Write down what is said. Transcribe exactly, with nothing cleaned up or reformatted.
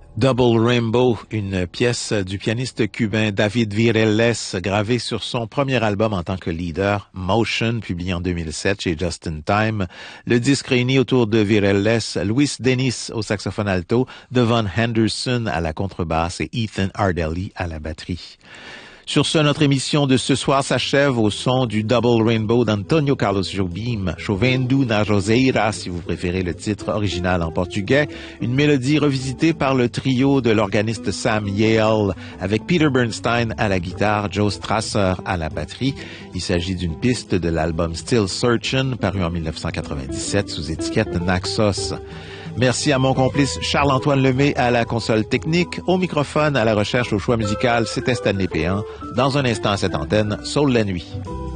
Double Rainbow, une pièce du pianiste cubain David Virelles, gravée sur son premier album en tant que leader, Motion, publié en deux mille sept chez Just in Time. Le disque réunit autour de Virelles, Luis Denis au saxophone alto, Devon Henderson à la contrebasse et Ethan Ardelli à la batterie. Sur ce, notre émission de ce soir s'achève au son du Double Rainbow d'Antonio Carlos Jobim, Chovendo na Roseira, si vous préférez le titre original en portugais, une mélodie revisitée par le trio de l'organiste Sam Yale, avec Peter Bernstein à la guitare, Joe Strasser à la batterie. Il s'agit d'une piste de l'album Still Searchin', paru en dix-neuf cent quatre-vingt-dix-sept sous étiquette Naxos. Merci à mon complice Charles-Antoine Lemay à la console technique, au microphone, à la recherche, au choix musical, c'était Stanley Péan. Dans un instant à cette antenne, Soul la nuit.